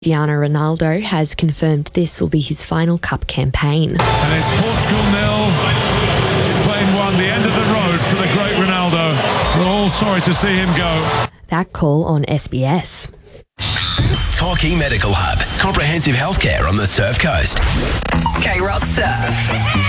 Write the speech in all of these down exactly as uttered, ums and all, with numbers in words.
Cristiano Ronaldo has confirmed this will be his final cup campaign. And it's Portugal nil, Spain one, the end of the road for the great Ronaldo. We're all sorry to see him go. That call on S B S. Torquay Medical Hub. Comprehensive healthcare on the Surf Coast. K-Rock Surf.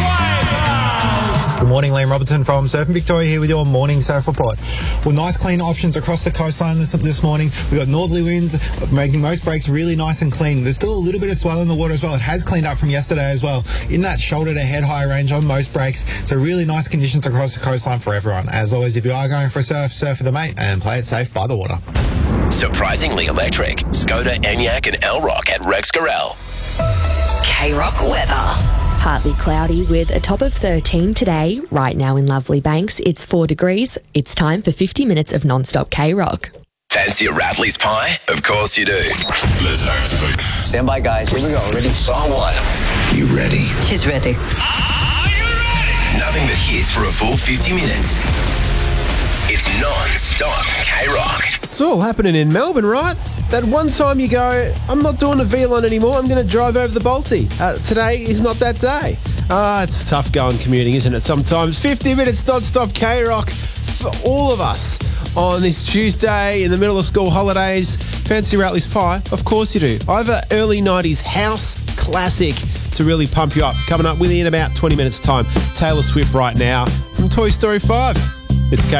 Good morning, Liam Robertson from Surfing Victoria here with your morning surf report. Well, nice clean options across the coastline this, this morning. We've got northerly winds making most breaks really nice and clean. There's still a little bit of swell in the water as well. It has cleaned up from yesterday as well in that shoulder to head high range on most breaks. So really nice conditions across the coastline for everyone. As always, if you are going for a surf, surf with a mate and play it safe by the water. Surprisingly electric. Skoda, Enyaq and L-Rock at Rex Gorell. K-Rock weather. Partly cloudy with a top of thirteen today. Right now in lovely Banks, it's four degrees. It's time for fifty minutes of non-stop K-Rock. Fancy a Rattleys pie? Of course you do. Let's activate. Stand by, guys. Here we go. Ready? Song one. You ready? She's ready. Are you ready? Nothing but hits for a full fifty minutes. It's non-stop K-Rock. It's all happening in Melbourne, right? That one time you go, I'm not doing a V-line anymore, I'm going to drive over the Balti. Uh, today is not that day. Ah, it's tough going commuting, isn't it, sometimes? fifty minutes non-stop K-Rock for all of us on this Tuesday in the middle of school holidays. Fancy Rattleys pie? Of course you do. I have an early nineties house classic to really pump you up. Coming up within about twenty minutes of time. Taylor Swift right now from Toy Story five. It's K